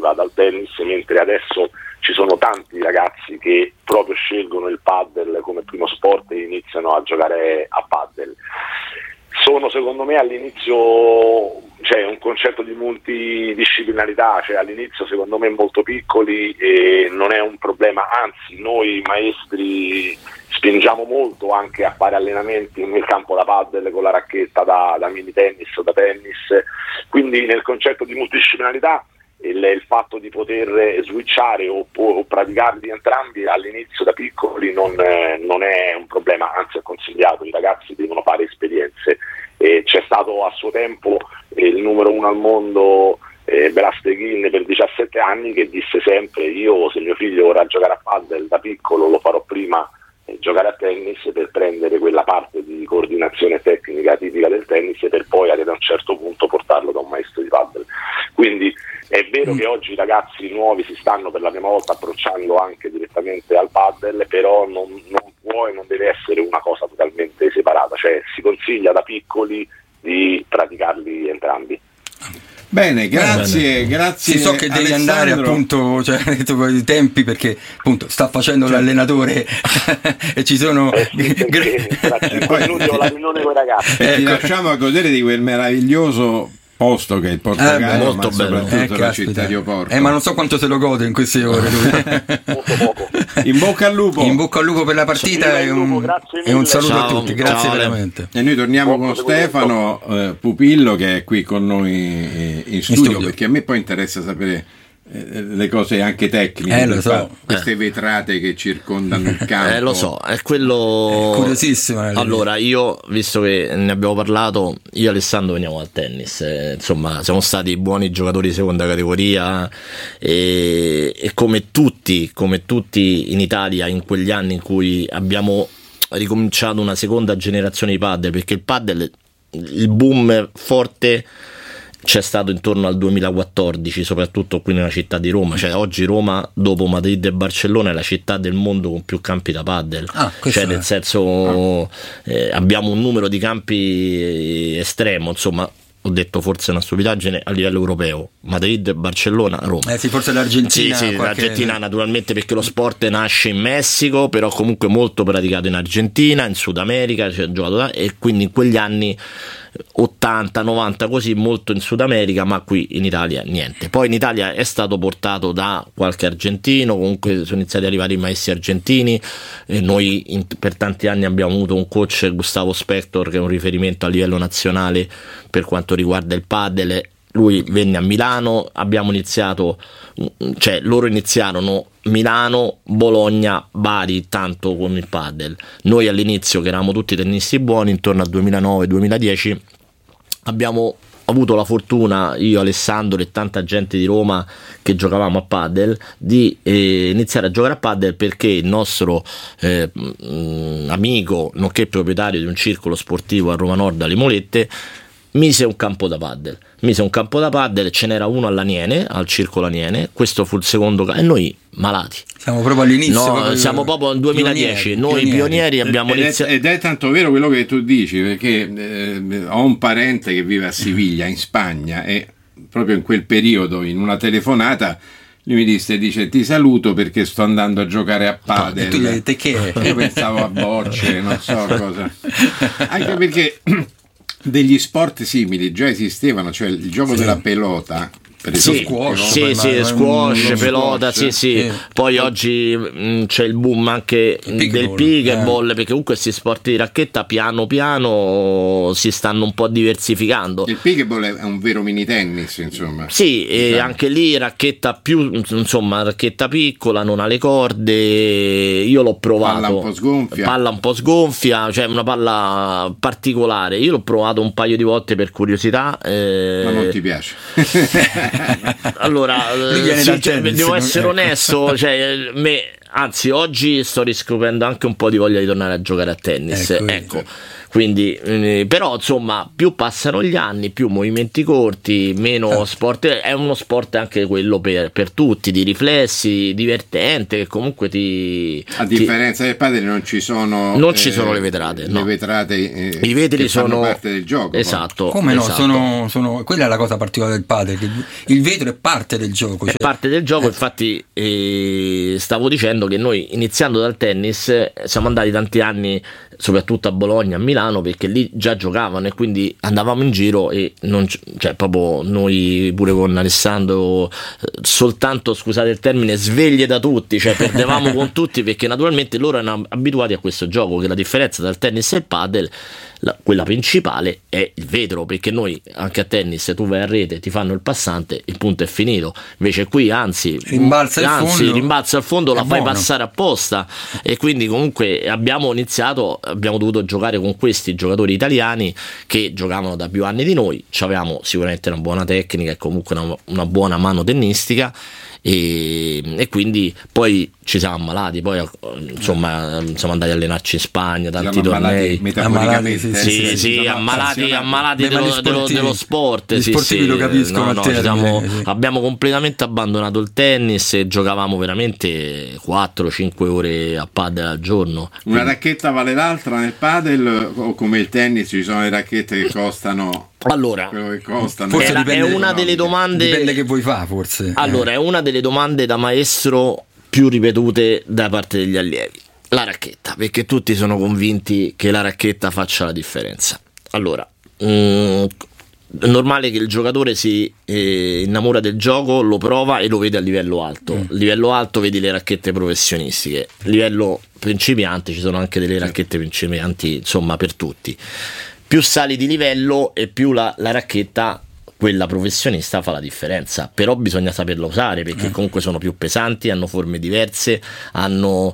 moda dal tennis, mentre adesso ci sono tanti ragazzi che proprio scelgono il paddle come primo sport e iniziano a giocare a paddle. Sono secondo me all'inizio c'è un concetto di multidisciplinarità, cioè all'inizio secondo me molto piccoli e non è un problema, anzi noi maestri spingiamo molto anche a fare allenamenti nel campo da paddle con la racchetta da mini tennis o da tennis, quindi nel concetto di multidisciplinarità il fatto di poter switchare o praticarli entrambi all'inizio da piccoli non è un problema, anzi è consigliato, i ragazzi devono fare esperienze. C'è stato a suo tempo il numero 1 al mondo Belasteghin per 17 anni che disse sempre: io se mio figlio vorrà giocare a paddle da piccolo lo farò prima giocare a tennis per prendere quella parte di coordinazione tecnica tipica del tennis per poi ad un certo punto portarlo da un maestro di paddle. Quindi è vero che oggi i ragazzi nuovi si stanno per la prima volta approcciando anche direttamente al paddle, però non può e non deve essere una cosa totalmente separata, cioè si consiglia da piccoli di praticarli entrambi. Bene, grazie. Sì, so che devi andare appunto, cioè con i tempi, perché appunto sta facendo l'allenatore e ci sono tra 5 minuti ho la riunione con i ragazzi. Ti lasciamo a godere di quel meraviglioso posto che è il Portogallo, molto ma soprattutto la città di Oporto. Ma non so quanto se lo gode in queste ore molto poco. In bocca al lupo per la partita e un saluto a tutti. Grazie veramente. E noi torniamo con Stefano Pupillo, che è qui con noi in studio, perché a me poi interessa sapere le cose anche tecniche, lo so. Queste vetrate che circondano il campo. Lo so, è quello. È curiosissima. Allora, io, visto che ne abbiamo parlato, io e Alessandro veniamo dal tennis, insomma, siamo stati buoni giocatori di seconda categoria e come tutti in Italia in quegli anni in cui abbiamo ricominciato una seconda generazione di paddle, perché il paddle, il boom forte c'è stato intorno al 2014, soprattutto qui nella città di Roma. Cioè oggi Roma, dopo Madrid e Barcellona, è la città del mondo con più campi da paddle, cioè nel senso abbiamo un numero di campi estremo, insomma. Ho detto forse una stupidaggine a livello europeo: Madrid, Barcellona, Roma. Sì, forse l'Argentina. Sì, l'Argentina naturalmente, perché lo sport nasce in Messico, però comunque molto praticato in Argentina, in Sud America, cioè, giocato là, e quindi in quegli anni 80, 90 così, molto in Sud America, ma qui in Italia niente. Poi in Italia è stato portato da qualche argentino, comunque sono iniziati ad arrivare i maestri argentini, e noi per tanti anni abbiamo avuto un coach, Gustavo Spector, che è un riferimento a livello nazionale per quanto riguarda il paddle. Lui venne a Milano, abbiamo iniziato, cioè loro iniziarono Milano, Bologna, Bari, tanto con il paddle. Noi all'inizio, che eravamo tutti tennisti buoni, intorno al 2009-2010 abbiamo avuto la fortuna, io, Alessandro e tanta gente di Roma che giocavamo a paddle, di iniziare a giocare a paddle, perché il nostro amico, nonché proprietario di un circolo sportivo a Roma Nord, alle Molette, mise un campo da paddle, ce n'era uno all'Aniene, al circolo Aniene, questo fu il secondo e noi malati. Siamo proprio all'inizio. Siamo proprio nel 2010, noi pionieri abbiamo iniziato. Ed è tanto vero quello che tu dici, perché ho un parente che vive a Siviglia, in Spagna, e proprio in quel periodo, in una telefonata, lui mi dice: ti saluto perché sto andando a giocare a padel. E tu gli hai detto che? Io pensavo a bocce, non so cosa. Anche perché degli sport simili già esistevano, cioè il gioco della pelota, per esempio, squash, pelota, sì. Poi oggi c'è il boom anche del pickleball, perché comunque questi sport di racchetta piano piano si stanno un po' diversificando. Il pickleball è un vero mini tennis, insomma. Sì, e anche lì racchetta più, insomma, racchetta piccola, non ha le corde. Io l'ho provato. Palla un po' sgonfia, cioè una palla particolare. Io l'ho provato un paio di volte per curiosità. Ma non ti piace? Allora, devo essere onesto, cioè, anzi oggi sto riscoprendo anche un po' di voglia di tornare a giocare a tennis, ecco. quindi però insomma più passano gli anni, più movimenti corti, meno sport, è uno sport anche quello per tutti, di riflessi, divertente, che comunque a differenza del padel non ci sono le vetrate, le vetrate i vetri sono parte del gioco, esatto, come no, esatto. sono quella è la cosa particolare del padel, che il vetro è parte del gioco, è parte del gioco. Infatti stavo dicendo che noi, iniziando dal tennis, siamo andati tanti anni soprattutto a Bologna, a Milano, perché lì già giocavano e quindi andavamo in giro e proprio noi pure con Alessandro soltanto, scusate il termine, sveglie da tutti, cioè perdevamo con tutti, perché naturalmente loro erano abituati a questo gioco, che la differenza tra il tennis e il padel, quella principale, è il vetro, perché noi anche a tennis tu vai a rete, ti fanno il passante, il punto è finito, invece qui anzi rimbalza al fondo, la fai passare apposta, e quindi comunque abbiamo dovuto giocare con questi giocatori italiani che giocavano da più anni di noi, avevamo sicuramente una buona tecnica e comunque una buona mano tennistica, e quindi poi ci siamo ammalati, poi insomma siamo andati a allenarci in Spagna, tanti tornei, ammalati dello sport. Gli sportivi lo capiscono. Abbiamo completamente abbandonato il tennis e giocavamo veramente 4-5 ore a padel al giorno. Una racchetta vale l'altra nel padel, o come il tennis ci sono le racchette che costano? Allora, quello che costano è una delle domande, dipende che vuoi fare, forse. Allora, è una delle domande da maestro più ripetute da parte degli allievi. La racchetta, perché tutti sono convinti che la racchetta faccia la differenza. Allora, è normale che il giocatore si innamora del gioco, lo prova e lo vede a livello alto. Livello alto vedi le racchette professionistiche, livello principiante ci sono anche delle racchette principianti, insomma, per tutti. Più sali di livello e più la racchetta, quella professionista, fa la differenza, però bisogna saperla usare, perché comunque sono più pesanti, hanno forme diverse, hanno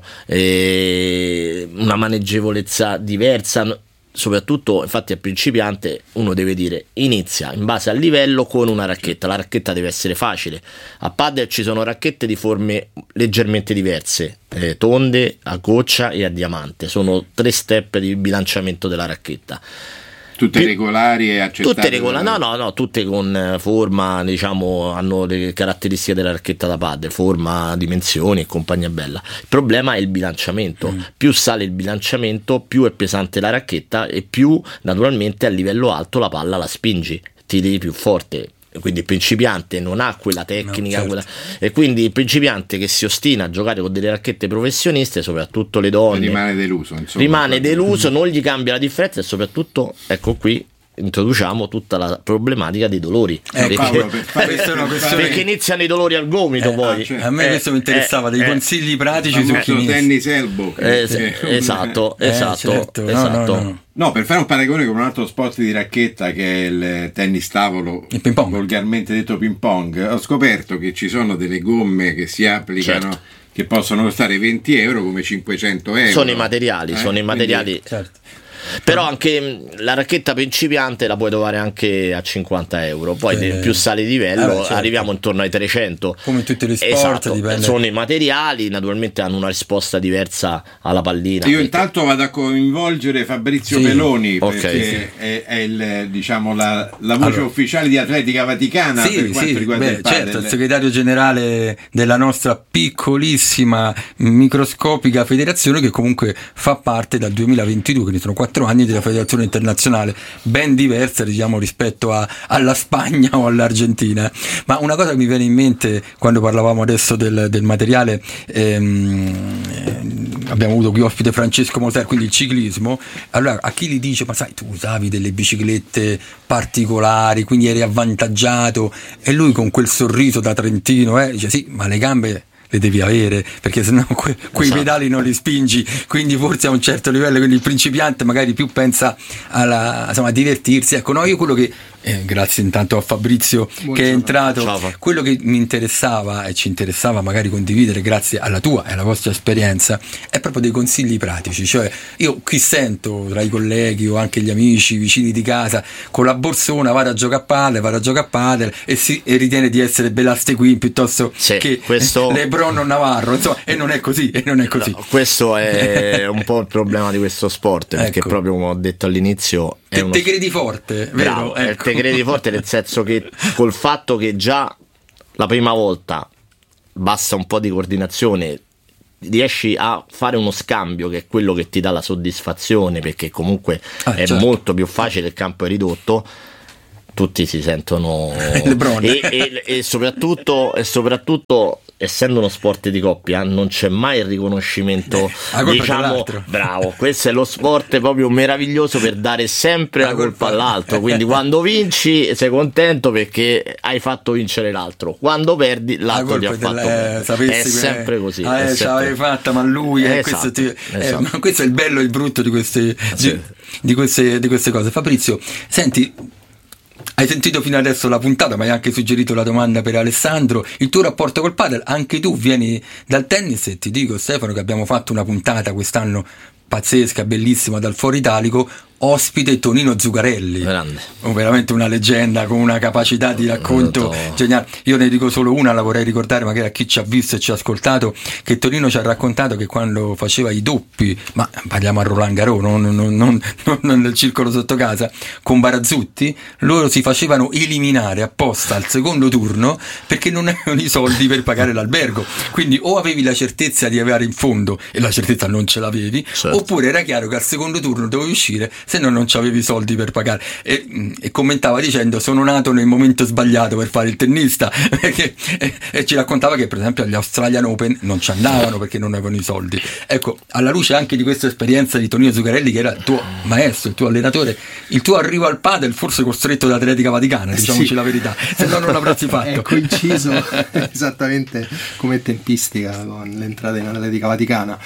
una maneggevolezza diversa. Soprattutto, infatti, a principiante uno deve dire: inizia in base al livello con una racchetta, la racchetta deve essere facile. A padel ci sono racchette di forme leggermente diverse, tonde, a goccia e a diamante, sono 3 step di bilanciamento della racchetta. Tutte regolari e accettate? Tutte regolari, no, tutte con forma, diciamo, hanno le caratteristiche della racchetta da padel, forma, dimensioni e compagnia bella. Il problema è il bilanciamento. Più sale il bilanciamento, più è pesante la racchetta e più naturalmente a livello alto la palla la spingi, tiri più forte. Quindi il principiante non ha quella tecnica, e quindi il principiante che si ostina a giocare con delle racchette professioniste, soprattutto le donne, rimane deluso, non gli cambia la differenza, e soprattutto, ecco qui introduciamo tutta la problematica dei dolori, perché iniziano i dolori al gomito, poi a me questo mi interessava, dei consigli pratici su chi tennis elbow. Esatto. No, per fare un paragone con un altro sport di racchetta che è il tennis tavolo, il ping pong, volgarmente detto ping pong, ho scoperto che ci sono delle gomme che si applicano, che possono costare 20 euro come 500 euro. Sono i materiali, quindi, certo. Però anche la racchetta principiante la puoi trovare anche a 50 euro, poi più sali di livello arriviamo intorno ai 300, come in tutti gli sport. Dipende. Sono i materiali, naturalmente hanno una risposta diversa alla pallina. Io intanto vado a coinvolgere Fabrizio Peloni, perché è il, diciamo, la voce ufficiale di Atletica Vaticana per quanto riguarda il padel. Certo, il segretario generale della nostra piccolissima microscopica federazione, che comunque fa parte dal 2022, quindi sono 4 anni, della federazione internazionale, ben diversa, diciamo, rispetto alla Spagna o all'Argentina. Ma una cosa che mi viene in mente quando parlavamo adesso del materiale, abbiamo avuto qui ospite Francesco Moser, quindi il ciclismo. Allora, a chi gli dice: ma sai, tu usavi delle biciclette particolari, quindi eri avvantaggiato, e lui con quel sorriso da trentino dice: sì, ma le gambe le devi avere, perché sennò quei pedali non li spingi, quindi forse a un certo livello, quindi il principiante magari più pensa a divertirsi. Ecco, no, io quello che grazie intanto a Fabrizio che è entrato. Ciao. Quello che mi interessava e ci interessava magari condividere, grazie alla tua e alla vostra esperienza, è proprio dei consigli pratici. Cioè, io qui sento tra i colleghi o anche gli amici vicini di casa con la borsona vado a giocare a padel e ritiene di essere Belaste Queen piuttosto che questo LeBron nonno Navarro, insomma, e non è così. No, questo è un po' il problema di questo sport, perché Ecco. proprio come ho detto all'inizio Te credi forte, vero? bravo, Ecco. te credi forte, nel senso che col fatto che già la prima volta basta un po' di coordinazione, riesci a fare uno scambio che è quello che ti dà la soddisfazione, perché comunque è certo. molto più facile, il campo è ridotto, tutti si sentono LeBron. e soprattutto essendo uno sport di coppia non c'è mai il riconoscimento, la colpa diciamo, dell'altro. bravo, questo è lo sport proprio meraviglioso per dare sempre la colpa all'altro, quindi quando vinci sei contento perché hai fatto vincere l'altro, quando perdi l'altro ti ha fatto perdere. È sempre così, è ce sempre l'avevi fatta, ma lui Esatto, esatto. ma questo è il bello e il brutto di queste di queste cose. Fabrizio, senti, hai sentito fino adesso la puntata, ma hai anche suggerito la domanda per Alessandro. Il tuo rapporto col padel, anche tu vieni dal tennis, e ti dico, Stefano, che abbiamo fatto una puntata quest'anno pazzesca, bellissima, dal Foro Italico, ospite Tonino Zuccarelli, grande, veramente una leggenda con una capacità di racconto geniale. Io ne dico solo una, la vorrei ricordare magari a chi ci ha visto e ci ha ascoltato, che Tonino ci ha raccontato che quando faceva i doppi, ma parliamo a Roland Garros, non nel circolo sotto casa, con Barazzutti, loro si facevano eliminare apposta al secondo turno perché non avevano i soldi per pagare l'albergo, quindi o avevi la certezza di arrivare in fondo e la certezza non ce l'avevi, certo, oppure era chiaro che al secondo turno dovevi uscire, se no non c'avevi i soldi per pagare. E commentava dicendo: sono nato nel momento sbagliato per fare il tennista, perché, e ci raccontava che per esempio agli Australian Open non ci andavano perché non avevano i soldi. Ecco, alla luce anche di questa esperienza di Tonino Zuccarelli, che era il tuo maestro, il tuo allenatore, il tuo arrivo al padel forse costretto da Atletica Vaticana, diciamoci la verità, se no non l'avresti fatto. È coinciso esattamente come tempistica con l'entrata in Atletica Vaticana,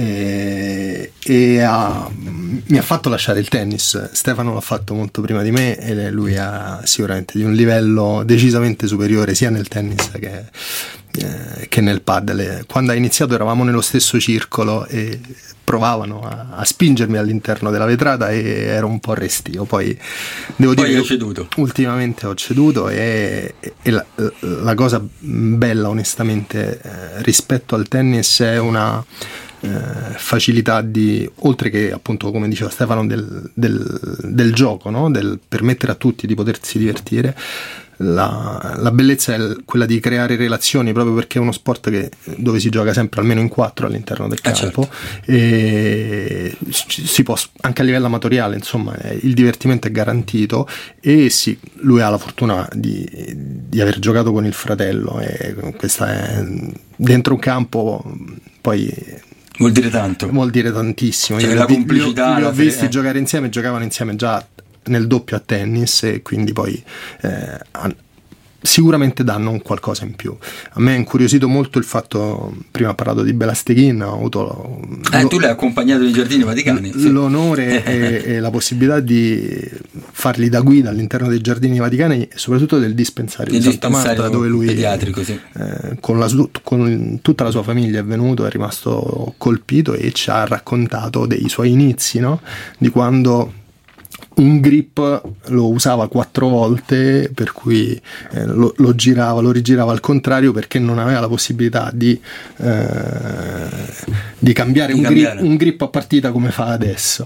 mi ha fatto lasciare il tennis. Stefano l'ha fatto molto prima di me e lui ha sicuramente di un livello decisamente superiore sia nel tennis che nel padel. Quando ha iniziato eravamo nello stesso circolo e provavano a spingermi all'interno della vetrata e ero un po' restio, poi devo dire ho ceduto. Ultimamente ho ceduto e la cosa bella onestamente rispetto al tennis è una facilità di, oltre che appunto come diceva Stefano del gioco, no? Del permettere a tutti di potersi divertire. La bellezza è quella di creare relazioni, proprio perché è uno sport dove si gioca sempre almeno in 4 all'interno del campo, certo. E si può anche a livello amatoriale, insomma, il divertimento è garantito. E sì, lui ha la fortuna di aver giocato con il fratello, e questa è dentro un campo poi vuol dire tanto, vuol dire tantissimo. Cioè, io la complicità, li ho visti giocare insieme, giocavano insieme già nel doppio a tennis, e quindi poi sicuramente danno un qualcosa in più. A me ha incuriosito molto il fatto, prima ho parlato di Belasteghin, ho avuto tu l'hai accompagnato nei Giardini Vaticani, sì. L'onore e la possibilità di fargli da guida all'interno dei Giardini Vaticani, e soprattutto del dispensario di Santa Marta, dove lui pediatrico, sì. con tutta la sua famiglia è venuto, è rimasto colpito e ci ha raccontato dei suoi inizi, no? Di quando un grip lo usava 4 volte, per cui lo rigirava al contrario, perché non aveva la possibilità di cambiare un grip a partita come fa adesso.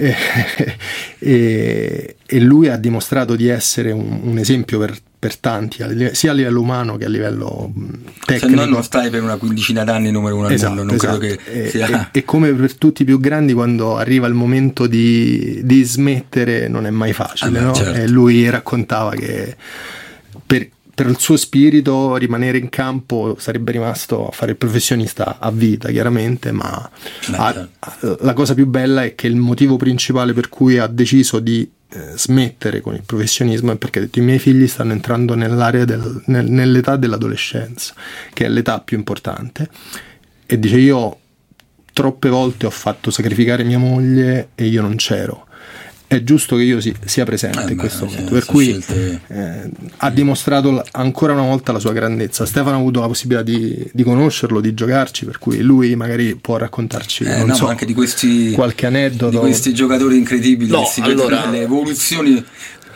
e lui ha dimostrato di essere un esempio per tanti, sia a livello umano che a livello tecnico. Se no non stai per una quindicina d'anni numero uno al mondo, non credo che sia. E come per tutti i più grandi, quando arriva il momento di smettere non è mai facile, no? Certo. E lui raccontava che per il suo spirito rimanere in campo sarebbe rimasto a fare il professionista a vita, chiaramente, ma la cosa più bella è che il motivo principale per cui ha deciso di smettere con il professionismo è perché ha detto: i miei figli stanno entrando nell'area nell'età dell'adolescenza, che è l'età più importante, e dice: io troppe volte ho fatto sacrificare mia moglie e io non c'ero. È giusto che io sia presente in questo momento, per cui ha dimostrato ancora una volta la sua grandezza. Stefano ha avuto la possibilità di conoscerlo, di giocarci, per cui lui magari può raccontarci anche di questi, qualche aneddoto di questi giocatori incredibili, le evoluzioni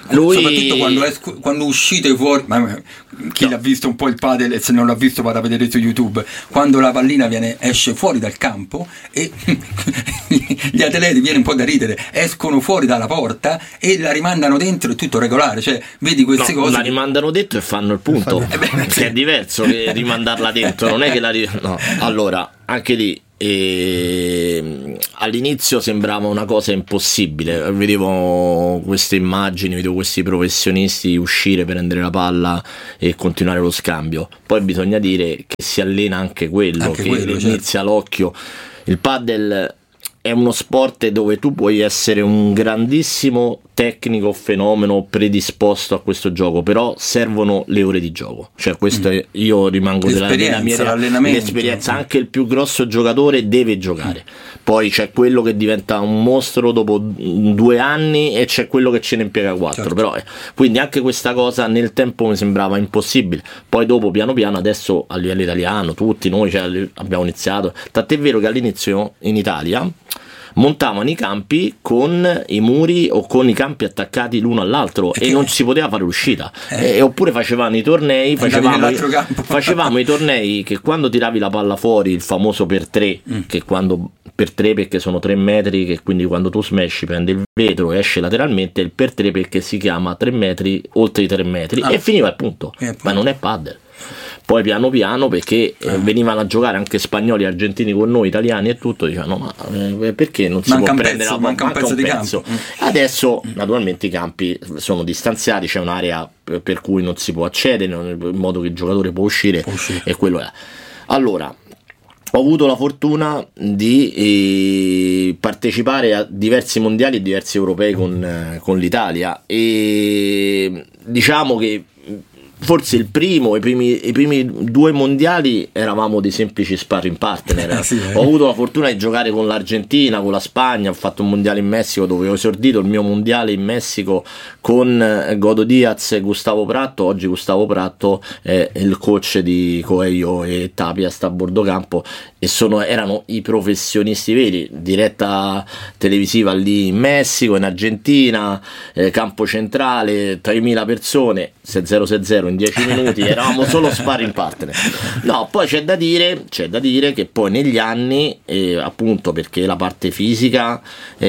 Lui... soprattutto quando uscite fuori, chi l'ha visto un po' il padel e se non l'ha visto vada a vedere su YouTube, quando la pallina esce fuori dal campo e gli atleti, viene un po' da ridere, escono fuori dalla porta e la rimandano dentro, è tutto regolare, cioè vedi queste cose. La rimandano dentro e fanno il punto, che è diverso che rimandarla dentro, non è che no. Allora, anche lì all'inizio sembrava una cosa impossibile, vedevo queste immagini, vedevo questi professionisti uscire, prendere la palla e continuare lo scambio. Poi bisogna dire che si allena anche quello, inizia l'occhio. Il padel è uno sport dove tu puoi essere un grandissimo tecnico, fenomeno predisposto a questo gioco, però servono le ore di gioco, cioè questo io rimango della mia esperienza. Anche il più grosso giocatore deve giocare, poi c'è quello che diventa un mostro dopo 2 anni e c'è quello che ce ne impiega 4, certo. Però quindi anche questa cosa nel tempo mi sembrava impossibile, poi dopo piano piano adesso a livello italiano tutti noi abbiamo iniziato, tant'è vero che all'inizio in Italia montavano i campi con i muri o con i campi attaccati l'uno all'altro e non si poteva fare l'uscita, oppure facevano i tornei, facevamo i tornei che quando tiravi la palla fuori, il famoso per 3, che quando per 3 perché sono 3 metri, che quindi quando tu smash prende il vetro e esce lateralmente, il per 3 perché si chiama 3 metri, oltre i 3 metri e finiva il punto. Ma non è padel. Poi piano piano, perché venivano a giocare anche spagnoli, argentini con noi, italiani e tutto, dicevano ma perché non si può prendere la palla? Manca un pezzo di campo. Adesso naturalmente i campi sono distanziati, c'è un'area per cui non si può accedere, in modo che il giocatore può uscire. E quello è. Allora, ho avuto la fortuna di partecipare a diversi mondiali e diversi europei con l'Italia, e diciamo che forse i primi 2 mondiali eravamo dei semplici sparring partner. Ho avuto la fortuna di giocare con l'Argentina, con la Spagna, ho fatto un mondiale in Messico dove ho esordito il mio mondiale in Messico con Godo Diaz e Gustavo Pratto. Oggi Gustavo Pratto è il coach di Coelho e Tapia, sta a bordo campo, e erano i professionisti veri, diretta televisiva lì in Messico, in Argentina, campo centrale, 3.000 persone, 6-0-6-0 in 10 minuti, eravamo solo sparring partner. No, poi c'è da dire che poi negli anni, appunto perché la parte fisica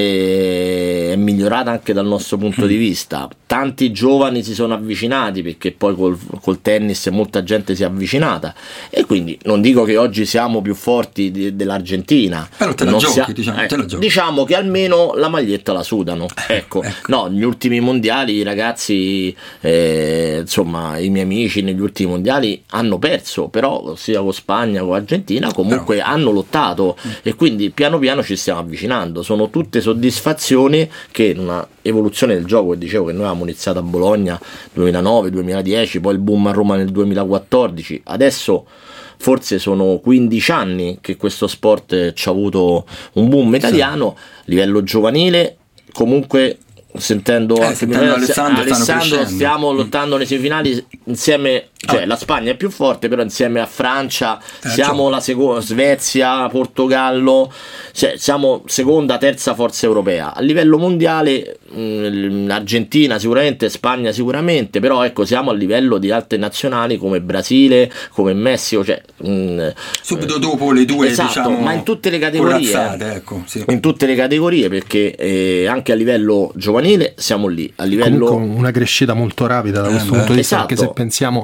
è migliorata anche dal nostro punto di vista, tanti giovani si sono avvicinati, perché poi col tennis molta gente si è avvicinata, e quindi non dico che oggi siamo più forti dell'Argentina, però te la giochi, diciamo che almeno la maglietta la sudano, ecco. No, negli ultimi mondiali i ragazzi, insomma i miei amici negli ultimi mondiali hanno perso, però sia con Spagna che con Argentina comunque hanno lottato, e quindi piano piano ci stiamo avvicinando. Sono tutte soddisfazioni che in una evoluzione del gioco, che dicevo che noi avevamo iniziato a Bologna 2009-2010, poi il boom a Roma nel 2014, adesso forse sono 15 anni che questo sport ci ha avuto un boom italiano. A livello giovanile comunque, sentendo Alessandro, stiamo lottando nei semifinali insieme, cioè la Spagna è più forte, però insieme a Francia siamo la Svezia, Portogallo, cioè siamo seconda, terza forza europea. A livello mondiale Argentina sicuramente, Spagna sicuramente, però ecco, siamo a livello di altre nazionali come Brasile, come Messico, cioè subito dopo le due, esatto, diciamo, ma in tutte le categorie, in tutte le categorie, perché anche a livello giovanile siamo lì, a livello comunque una crescita molto rapida da questo punto di vista, anche se pensiamo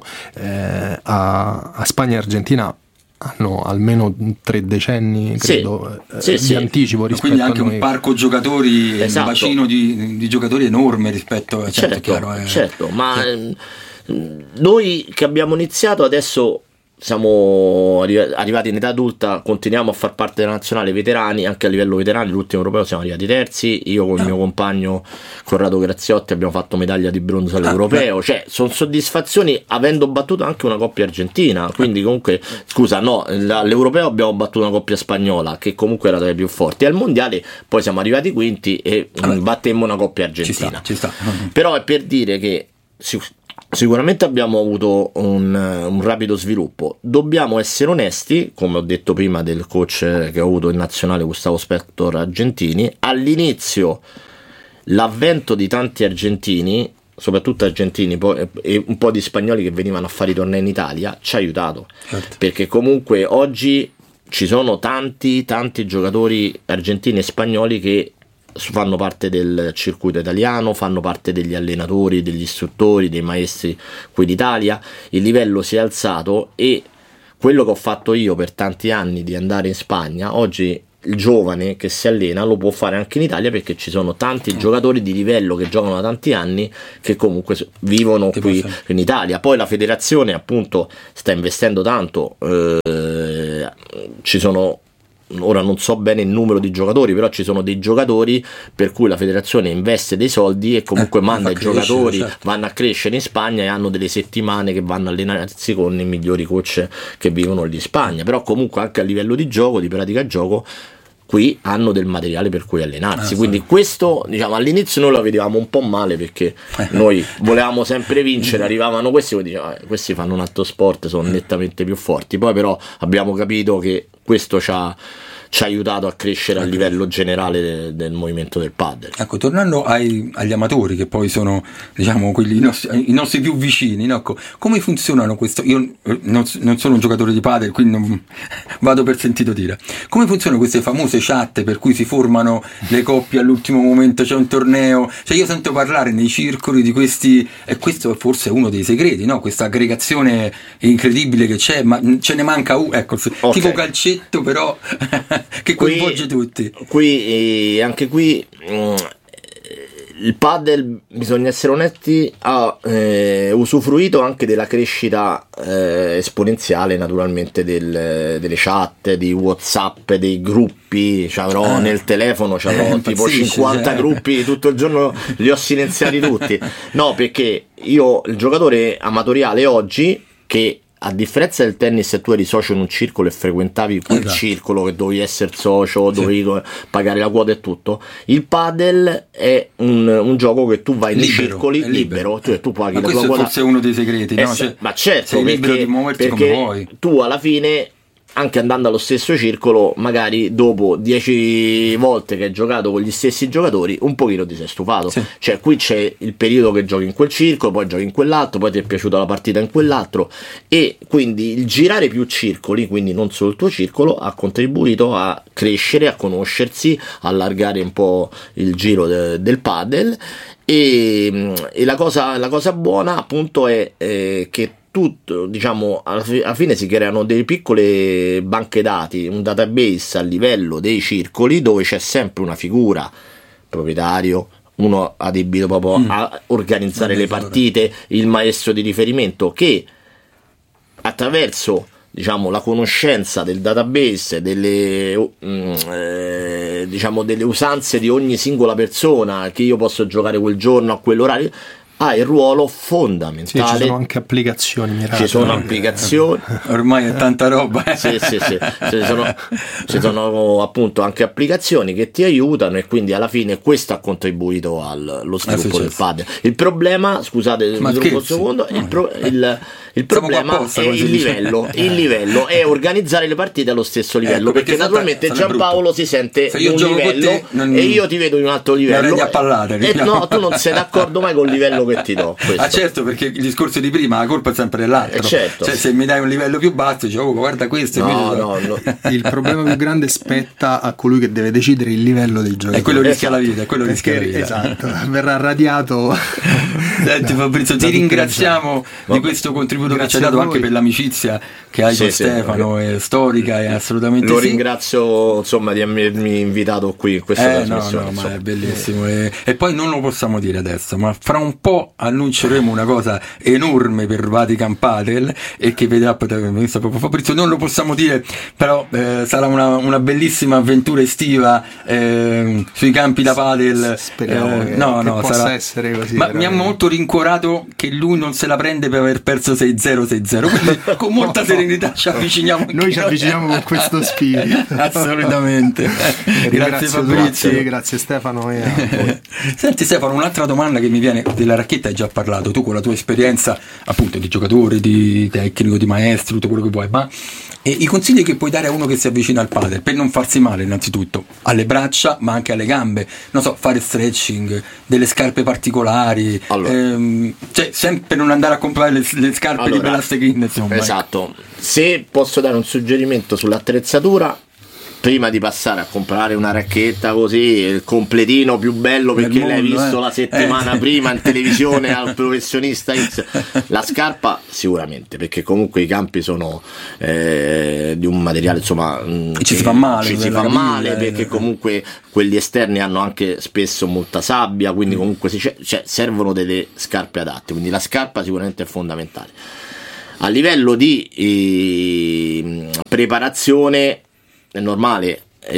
a Spagna e Argentina hanno almeno 3 decenni, credo, di anticipo rispetto quindi anche a noi. Un parco giocatori, un bacino di giocatori enorme rispetto a certo, ma noi che abbiamo iniziato adesso siamo arrivati in età adulta, continuiamo a far parte della nazionale veterani, anche a livello veterani l'ultimo europeo siamo arrivati terzi, io con il mio compagno Corrado Graziotti abbiamo fatto medaglia di bronzo all'europeo, cioè sono soddisfazioni, avendo battuto anche una coppia argentina, quindi comunque all'europeo abbiamo battuto una coppia spagnola che comunque era tra le più forti, al mondiale poi siamo arrivati quinti e battemmo una coppia argentina, ci sta. Però è per dire che sicuramente abbiamo avuto un rapido sviluppo. Dobbiamo essere onesti, come ho detto prima del coach che ho avuto in nazionale, Gustavo Spector Argentini. All'inizio l'avvento di tanti argentini soprattutto argentini e un po' di spagnoli che venivano a fare i tornei in Italia, ci ha aiutato, certo. Perché comunque oggi ci sono tanti giocatori argentini e spagnoli che fanno parte del circuito italiano, fanno parte degli allenatori, degli istruttori, dei maestri qui d'Italia. Il livello si è alzato, e quello che ho fatto io per tanti anni di andare in Spagna, oggi il giovane che si allena lo può fare anche in Italia, perché ci sono tanti giocatori di livello che giocano da tanti anni che comunque vivono qui in Italia. Poi la federazione appunto sta investendo tanto, ci sono, ora non so bene il numero di giocatori, però ci sono dei giocatori per cui la federazione investe dei soldi e comunque manda i giocatori, certo. Vanno a crescere in Spagna e hanno delle settimane che vanno a allenarsi con i migliori coach che vivono lì in Spagna. Però comunque anche a livello di gioco, di pratica gioco, qui hanno del materiale per cui allenarsi. Quindi questo, diciamo, all'inizio noi lo vedevamo un po' male, perché noi volevamo sempre vincere, arrivavano questi, dicevamo, questi fanno un altro sport, sono nettamente più forti. Poi però abbiamo capito che questo ci ha aiutato a crescere a livello generale del movimento del padel. Ecco, tornando agli amatori, che poi sono, diciamo, quelli i nostri più vicini, no? Come funzionano questo? Io non sono un giocatore di padel, quindi non vado per sentito dire. Come funzionano queste famose chat per cui si formano le coppie all'ultimo momento, c'è un torneo? Cioè, io sento parlare nei circoli di questi, e questo è forse uno dei segreti, no? Questa aggregazione incredibile che c'è, ma ce ne manca uno, ecco, okay. Tipo calcetto, però che coinvolge tutti. Anche qui il padel, bisogna essere onesti, ha usufruito anche della crescita esponenziale, naturalmente, delle chat, di WhatsApp, dei gruppi. C'avrò nel telefono tipo 50 gruppi, tutto il giorno li ho silenziati tutti. No, perché io, il giocatore amatoriale oggi, che a differenza del tennis, tu eri socio in un circolo e frequentavi quel circolo, che dovevi essere socio, dovevi pagare la quota e tutto, il padel è un gioco che tu vai nei circoli libero, cioè tu paghi la tua quota. Questo è forse uno dei segreti, no? Ma certo, sei libero di muoverti come vuoi. Tu alla fine, anche andando allo stesso circolo, magari dopo 10 volte che hai giocato con gli stessi giocatori, un pochino ti sei stufato. Sì. Cioè, qui c'è il periodo che giochi in quel circolo, poi giochi in quell'altro, poi ti è piaciuta la partita in quell'altro, e quindi il girare più circoli, quindi non solo il tuo circolo, ha contribuito a crescere, a conoscersi, a allargare un po' il giro del padel, e la cosa buona appunto è che tutto, diciamo, alla fine si creano delle piccole banche dati, un database a livello dei circoli, dove c'è sempre una figura, proprietario, uno adibito proprio a organizzare le partite, il maestro di riferimento, che attraverso, diciamo, la conoscenza del database, delle usanze di ogni singola persona, che io posso giocare quel giorno a quell'orario, ha il ruolo fondamentale. Sì, ci sono anche applicazioni mirate. Ci sono applicazioni. Ormai è tanta roba. Sì. Ci sono appunto anche applicazioni che ti aiutano, e quindi alla fine questo ha contribuito allo sviluppo del padel. Il problema, scusate, un secondo, il problema è il livello. Il livello è organizzare le partite allo stesso livello, perché naturalmente Giampaolo si sente di un livello e io ti vedo in un altro livello. No, tu non sei d'accordo mai con il livello che ti do. Ah, certo, perché il discorso di prima, la colpa è sempre dell'altro. Certo. Cioè, se mi dai un livello più basso, dici, oh, guarda questo. No. Il problema più grande spetta a colui che deve decidere il livello dei giocatori. E quello rischia la vita, rischia la vita. Esatto, verrà radiato. Senti Fabrizio, ti ringraziamo di questo contributo che ci hai dato, anche per l'amicizia che hai con Stefano, è storica, è assolutamente lo ringrazio, insomma, di avermi invitato qui in questa trasmissione. No, ma è bellissimo, e poi non lo possiamo dire adesso, ma fra un po' annunceremo una cosa enorme per Vatican Padel, e che vedrà protagonista proprio Fabrizio. Non lo possiamo dire, però sarà una bellissima avventura estiva sui campi da padel. Speriamo che possa essere così. Ma mi ha molto rincuorato che lui non se la prende per aver perso 6-0, quindi con molta serenità ci avviciniamo. Noi ci avviciniamo con questo spirito. Assolutamente. Grazie Fabrizio. Grazie Stefano, e a voi. Senti Stefano, un'altra domanda che mi viene: della racchetta hai già parlato tu, con la tua esperienza appunto di giocatore, di tecnico, di maestro, tutto quello che vuoi, ma E i consigli che puoi dare a uno che si avvicina al padel per non farsi male, innanzitutto alle braccia ma anche alle gambe, non so, fare stretching, delle scarpe particolari, cioè sempre non andare a comprare le scarpe di Belasteghin, insomma. Esatto. Se posso dare un suggerimento sull'attrezzatura, prima di passare a comprare una racchetta così, il completino più bello perché l'hai visto la settimana prima in televisione al professionista X, la scarpa sicuramente, perché comunque i campi sono di un materiale, insomma, ci si fa male, perché comunque quelli esterni hanno anche spesso molta sabbia, quindi comunque servono delle scarpe adatte, quindi la scarpa sicuramente è fondamentale. A livello di preparazione è normale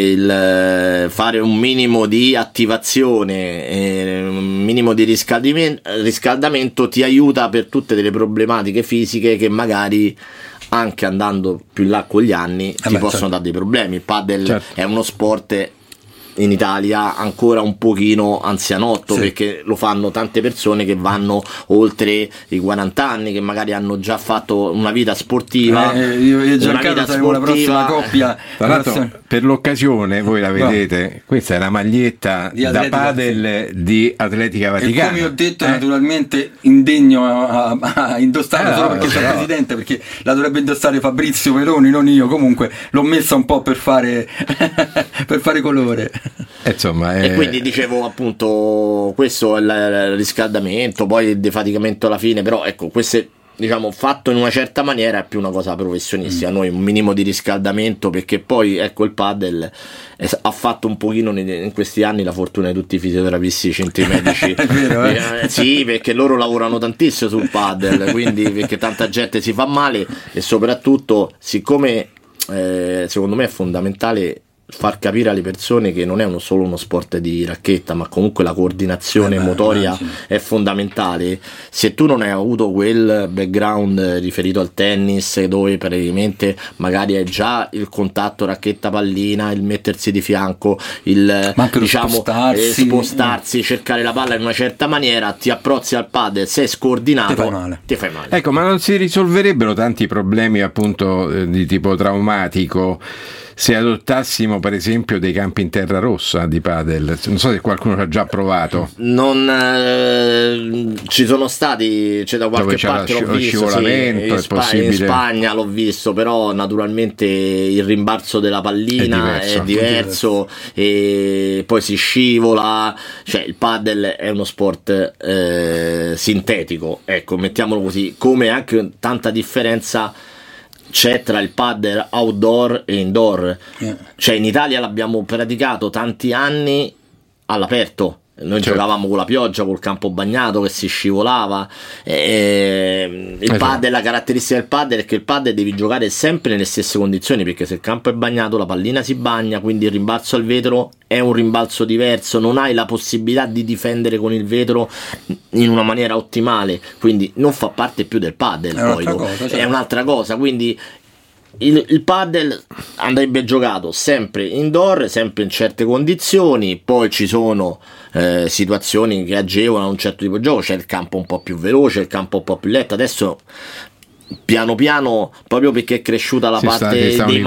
fare un minimo di attivazione, un minimo di riscaldamento ti aiuta per tutte delle problematiche fisiche che magari anche andando più in là con gli anni ti possono dare dei problemi. Il padel è uno sport in Italia ancora un pochino anzianotto, perché lo fanno tante persone che vanno oltre i 40 anni, che magari hanno già fatto una vita sportiva. Io e Giancarlo saremo la prossima coppia. Tra l'altro, per l'occasione, voi la vedete, questa è la maglietta da padel di Atletica Vaticana. E come ho detto, naturalmente indegno a indossarla solo perché sono presidente, perché la dovrebbe indossare Fabrizio Peroni, non io. Comunque l'ho messa un po' per fare per fare colore. Insomma, e quindi dicevo, appunto, questo è il riscaldamento, poi il defaticamento alla fine, però ecco, queste, diciamo, fatto in una certa maniera è più una cosa professionistica. Noi un minimo di riscaldamento, perché poi ecco il padel ha fatto un pochino in questi anni la fortuna di tutti i fisioterapisti, i centri medici. È vero, sì, perché loro lavorano tantissimo sul padel, quindi perché tanta gente si fa male, e soprattutto siccome secondo me è fondamentale far capire alle persone che non è solo uno sport di racchetta, ma comunque la coordinazione motoria è fondamentale. Se tu non hai avuto quel background riferito al tennis, dove praticamente magari hai già il contatto racchetta pallina, il mettersi di fianco, il spostarsi, cercare la palla in una certa maniera, ti approcci al padel, sei scordinato, ti fai male. Ecco, ma non si risolverebbero tanti problemi appunto di tipo traumatico se adottassimo per esempio dei campi in terra rossa di padel? Non so se qualcuno ci ha già provato. Non ci sono stati, c'è da qualche parte l'ho visto, scivolamento, è possibile. In Spagna l'ho visto, però naturalmente il rimbalzo della pallina è diverso e poi si scivola, cioè il padel è uno sport sintetico, ecco, mettiamolo così, come anche tanta differenza c'è tra il padel outdoor e indoor. Cioè in Italia l'abbiamo praticato tanti anni all'aperto, noi giocavamo con la pioggia, col campo bagnato che si scivolava. Padel, la caratteristica del padel è che il padel devi giocare sempre nelle stesse condizioni, perché se il campo è bagnato la pallina si bagna, quindi il rimbalzo al vetro è un rimbalzo diverso, non hai la possibilità di difendere con il vetro in una maniera ottimale, quindi non fa parte più del padel, è un'altra cosa, quindi il padel andrebbe giocato sempre indoor, sempre in certe condizioni. Poi ci sono situazioni che agevolano un certo tipo di gioco, c'è il campo un po' più veloce, il campo un po' più lento. Adesso piano piano, proprio perché è cresciuta la parte dei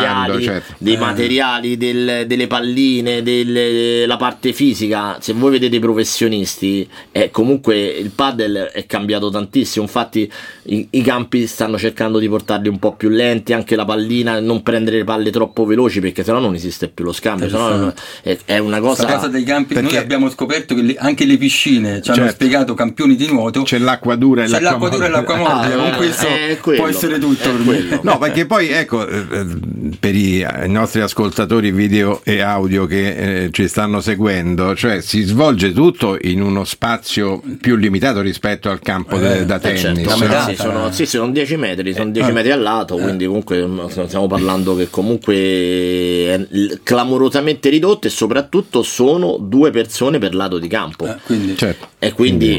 materiali, delle palline, la parte fisica, se voi vedete i professionisti, comunque il padel è cambiato tantissimo. Infatti i campi stanno cercando di portarli un po' più lenti, anche la pallina, non prendere le palle troppo veloci, perché sennò non esiste più lo scambio, sennò è una cosa. La cosa dei campi, noi abbiamo scoperto che anche le piscine ci hanno spiegato, campioni di nuoto, c'è l'acqua dura e l'acqua morbida, con questo può essere tutto. No, perché poi ecco, per i nostri ascoltatori video e audio che ci stanno seguendo, cioè si svolge tutto in uno spazio più limitato rispetto al campo da tennis. Sono 10 metri, sono 10 metri al lato, quindi comunque stiamo parlando che comunque è clamorosamente ridotto, e soprattutto sono 2 persone per lato di campo, e quindi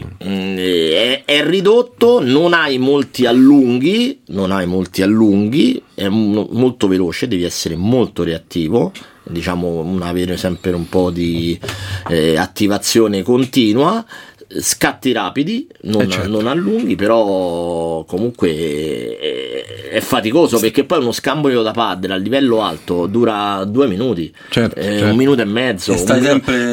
è ridotto, non hai molti allunghi, è molto veloce, devi essere molto reattivo, diciamo, avere sempre un po' di attivazione continua. scatti rapidi, non a lunghi, però comunque è faticoso, perché poi uno scambio da padel a livello alto dura 2 minuti, certo. 1 minuto e mezzo, e stai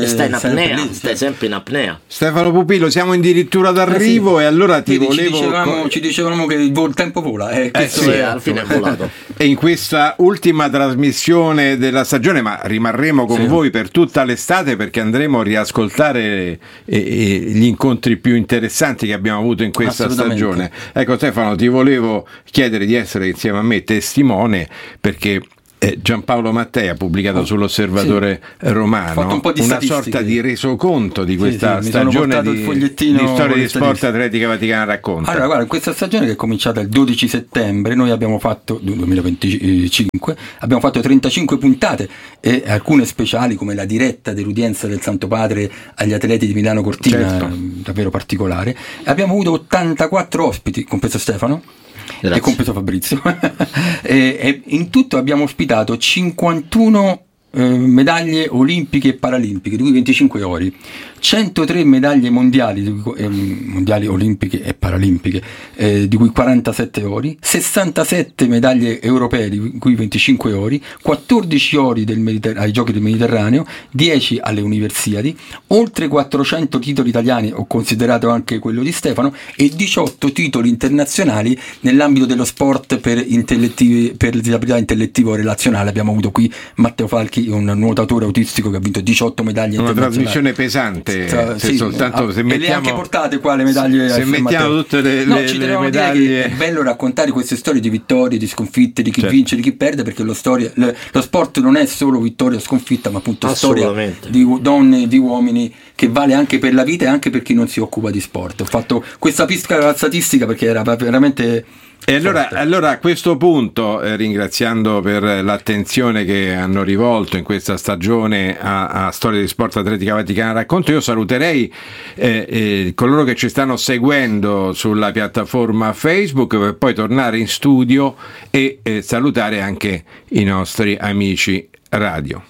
sempre in apnea. Stefano Pupillo, siamo addirittura d'arrivo, e allora ti volevo... Ci dicevamo che il tempo vola, Alla fine è volato. E in questa ultima trasmissione della stagione, ma rimarremo con voi per tutta l'estate, perché andremo a riascoltare gli incontri più interessanti che abbiamo avuto in questa stagione. Ecco Stefano, ti volevo chiedere di essere insieme a me testimone, perché Giampaolo Mattei ha pubblicato sull'Osservatore Romano una sorta di resoconto di questa stagione di storia di sport Atletica Vaticana Racconta. Allora, guarda, questa stagione, che è cominciata il 12 settembre, noi abbiamo fatto 2025, abbiamo fatto 35 puntate e alcune speciali, come la diretta dell'udienza del Santo Padre agli atleti di Milano Cortina, davvero particolare. Abbiamo avuto 84 ospiti, compreso Stefano. Grazie. E compreso Fabrizio. e in tutto abbiamo ospitato 51 medaglie olimpiche e paralimpiche, di cui 25 ori, 103 medaglie mondiali, mondiali olimpiche e paralimpiche, di cui 47 ori, 67 medaglie europee, di cui 25 ori, 14 ori ai Giochi del Mediterraneo, 10 alle Universiadi, oltre 400 titoli italiani, ho considerato anche quello di Stefano, e 18 titoli internazionali nell'ambito dello sport per disabilità intellettivo relazionale. Abbiamo avuto qui Matteo Falchi, un nuotatore autistico che ha vinto 18 medaglie internazionali. Una trasmissione pesante, se mettiamo, e le anche portate qua le medaglie. Se mettiamo tutte le medaglie. È bello raccontare queste storie di vittorie, di sconfitte, di chi vince, di chi perde, perché lo sport non è solo vittoria o sconfitta, ma appunto storia di donne, di uomini, che vale anche per la vita e anche per chi non si occupa di sport. Ho fatto questa piccola statistica perché era veramente... E allora a questo punto, ringraziando per l'attenzione che hanno rivolto in questa stagione a Storia di Sport Atletica Vaticana Racconta, io saluterei coloro che ci stanno seguendo sulla piattaforma Facebook, per poi tornare in studio e salutare anche i nostri amici radio.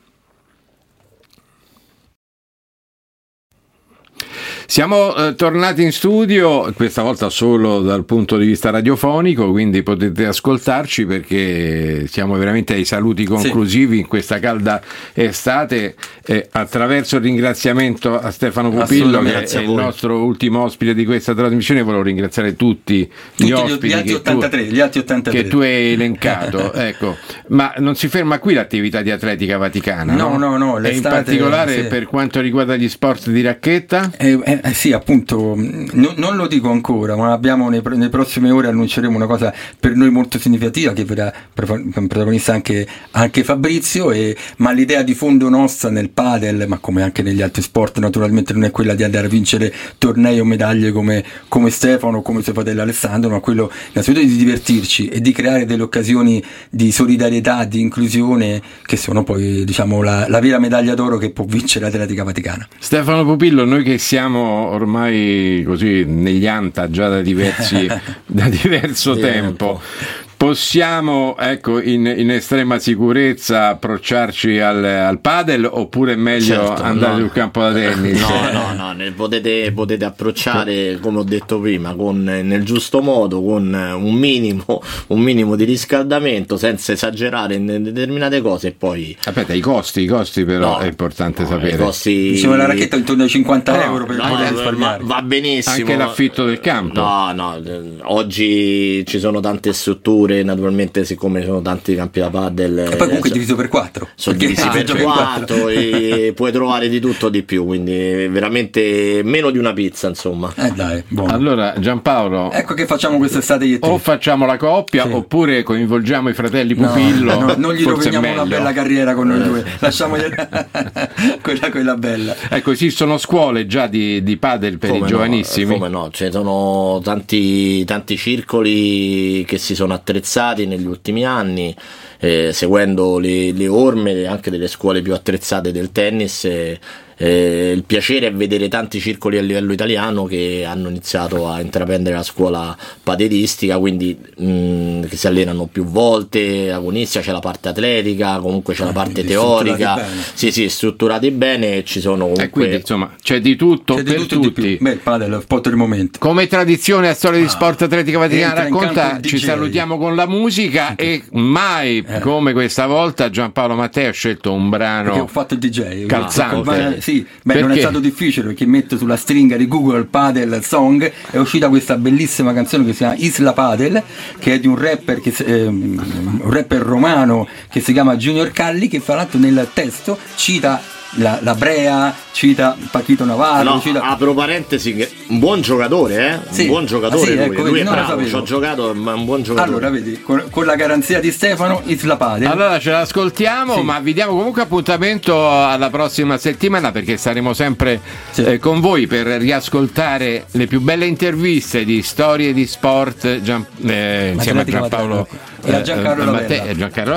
Siamo tornati in studio, questa volta solo dal punto di vista radiofonico, quindi potete ascoltarci, perché siamo veramente ai saluti conclusivi in questa calda estate, attraverso il ringraziamento a Stefano Pupillo, che è il nostro ultimo ospite di questa trasmissione. Volevo ringraziare tutti gli ospiti gli altri 83 che tu hai elencato. Ecco, ma non si ferma qui l'attività di Atletica Vaticana, no, e in particolare per quanto riguarda gli sport di racchetta? Sì, appunto, non lo dico ancora, ma abbiamo nelle prossime ore annunceremo una cosa per noi molto significativa, che verrà protagonista anche Fabrizio, ma l'idea di fondo nostra nel padel, ma come anche negli altri sport, naturalmente non è quella di andare a vincere tornei o medaglie come Stefano o come suo fratello Alessandro, ma quello innanzitutto di divertirci e di creare delle occasioni di solidarietà, di inclusione, che sono poi, diciamo, la vera medaglia d'oro che può vincere l'Atletica Vaticana. Stefano Pupillo, noi che siamo ormai così negli anta già da diverso tempo, possiamo, ecco, in estrema sicurezza approcciarci al padel, oppure è meglio andare sul campo da tennis? No, potete approcciare, come ho detto prima, nel giusto modo, con un minimo di riscaldamento, senza esagerare in determinate cose. E poi aspetta, i costi però è importante sapere. Diciamo, la racchetta intorno ai 50 euro per poter risparmiare. Va benissimo. Anche l'affitto del campo. No, oggi ci sono tante strutture, naturalmente, siccome sono tanti campi da padel, e poi comunque diviso per 4, sono divisi per 4 e puoi trovare di tutto di più, quindi veramente meno di una pizza, insomma. Dai, buono. Allora Giampaolo, ecco che facciamo quest'estate io e te. O facciamo la coppia, oppure coinvolgiamo i fratelli Pupillo. Non gli roviniamo una bella carriera con noi due, lasciamogli quella bella. Ecco, esistono scuole già di padel per i giovanissimi? Come no, ci sono tanti circoli che si sono attrezzati negli ultimi anni, seguendo le orme anche delle scuole più attrezzate del tennis, il piacere è vedere tanti circoli a livello italiano che hanno iniziato a intraprendere la scuola padelistica, quindi che si allenano più volte agonisti, c'è la parte atletica, comunque c'è la parte teorica, strutturati bene, ci sono comunque quindi insomma c'è di tutto, per tutti. Beh, il padel è il sport del momento. Come tradizione a Storia di Sport Atletica Vaticana racconta, ci salutiamo con la musica e mai come questa volta Giampaolo Mattei ha scelto un brano perché ho fatto il DJ calzante. Non è stato difficile perché metto sulla stringa di Google Padel Song, è uscita questa bellissima canzone che si chiama Isla Padel, che è di un rapper un rapper romano che si chiama Junior Calli, che fra l'altro nel testo cita la Brea, cita Paquito Navarro, apro parentesi, un buon giocatore, un buon giocatore, lui è bravo, ci ho giocato, ma è un buon giocatore. Allora vedi, con la garanzia di Stefano, Isla Padel. Allora ce l'ascoltiamo, ma vi diamo comunque appuntamento alla prossima settimana, perché saremo sempre con voi per riascoltare le più belle interviste di Storie di Sport insieme a Giampaolo e a Giancarlo Mattei.